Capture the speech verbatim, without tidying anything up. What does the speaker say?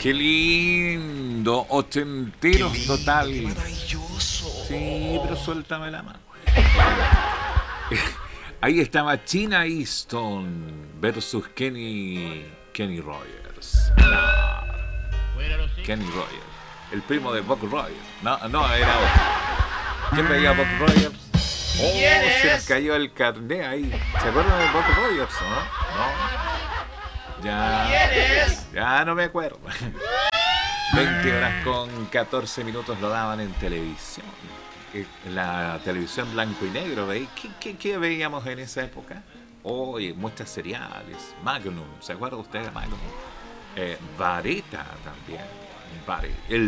Qué lindo, ochenteros Qué lindo, total. qué maravilloso. Sí, pero suéltame la mano. Ahí estaba China Easton versus Kenny Kenny Rogers. Kenny Rogers, el primo de Buck Rogers. No, no, era otro. ¿Quién veía a Buck Rogers? Oh, se nos cayó el carnet ahí. ¿Se acuerdan de Buck Rogers, no? No. Ya. Ya no me acuerdo. veinte horas con catorce minutos lo daban en televisión. La televisión blanco y negro, ¿veis? ¿Qué, qué, qué veíamos en esa época? Oye, oh, muestras seriales. Magnum, ¿se acuerda usted de Magnum? Eh, Vareta también. Vareta. El